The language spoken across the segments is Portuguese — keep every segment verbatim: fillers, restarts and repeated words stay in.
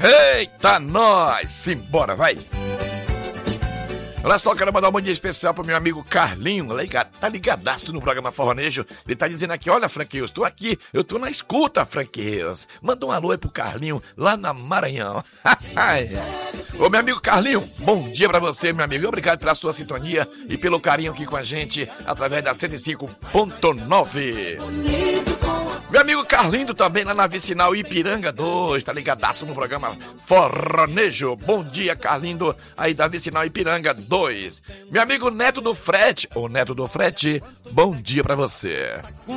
Eita, nós! Simbora, vai! Olha só, quero mandar um bom dia especial pro meu amigo Carlinho, tá ligadaço no programa Forronejo. Ele tá dizendo aqui, olha, Frank Rios, tô aqui, eu tô na escuta, Frank Rios. Manda um alô aí pro Carlinho, lá na Maranhão. Ô, meu amigo Carlinho, bom dia pra você, meu amigo. Obrigado pela sua sintonia e pelo carinho aqui com a gente, através da cento e cinco ponto nove. Meu amigo Carlindo também lá na Vicinal Ipiranga dois, tá ligadaço no programa Forronejo. Bom dia, Carlindo, aí da Vicinal Ipiranga dois. Meu amigo Neto do Frete, ô Neto do Frete, bom dia pra você.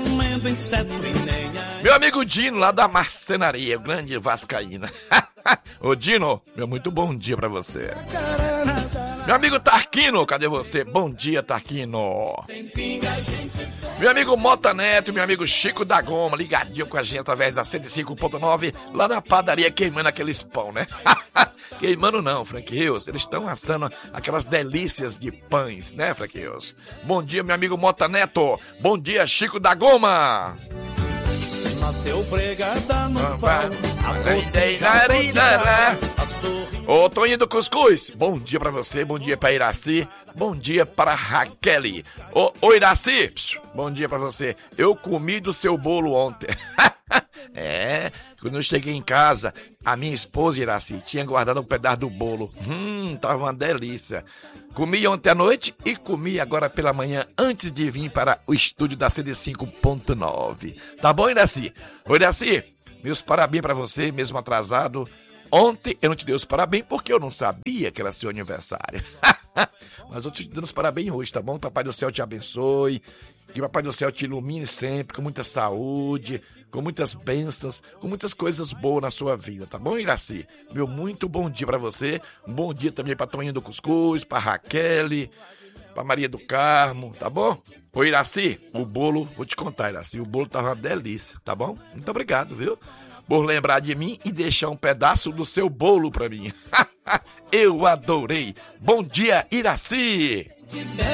Meu amigo Dino lá da Marcenaria, o grande vascaína. Ô Dino, meu muito bom dia pra você. Meu amigo Tarquino, cadê você? Bom dia, Tarquino. Meu amigo Mota Neto, meu amigo Chico da Goma, ligadinho com a gente através da cento e cinco ponto nove, lá na padaria queimando aqueles pão, né? Queimando não, Frank Rios, eles estão assando aquelas delícias de pães, né, Frank Rios? Bom dia, meu amigo Mota Neto. Bom dia, Chico da Goma. Nasceu pregada no pão. Ô, Toninho do Cuscuz, bom dia pra você, bom dia pra Iraci, bom dia para Raquel. Ô, ô Iraci, psiu, bom dia pra você. Eu comi do seu bolo ontem. É, quando eu cheguei em casa, a minha esposa, Iraci, tinha guardado um pedaço do bolo. Hum, tava uma delícia. Comi ontem à noite e comi agora pela manhã, antes de vir para o estúdio da cento e cinco ponto nove. Tá bom, Iraci? Ô, Iraci, meus parabéns pra você, mesmo atrasado. Ontem eu não te dei os parabéns porque eu não sabia que era seu aniversário. Mas eu te dando os parabéns hoje, tá bom? Papai do Céu te abençoe, que o Papai do Céu te ilumine sempre, com muita saúde, com muitas bênçãos, com muitas coisas boas na sua vida, tá bom, Iraci? Meu muito bom dia pra você, um bom dia também pra Toninho do Cuscuz, pra Raquel, pra Maria do Carmo, tá bom? Ô, Iraci, o bolo, vou te contar, Iraci, o bolo tava uma delícia, tá bom? Muito obrigado, viu? Por lembrar de mim e deixar um pedaço do seu bolo pra mim. Eu adorei. Bom dia, Iraci!